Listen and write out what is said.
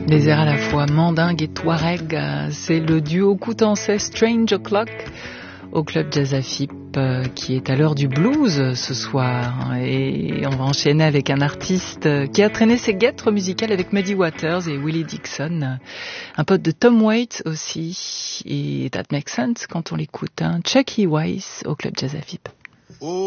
Des airs à la fois mandingue et touareg, c'est le duo coutancais Strange O'Clock au Club Jazz Afip qui est à l'heure du blues ce soir. Et on va enchaîner avec un artiste qui a traîné ses guêtres musicales avec Muddy Waters et Willie Dixon, un pote de Tom Waits aussi, et that makes sense quand on l'écoute, hein. Chucky Weiss au Club Jazz Afip.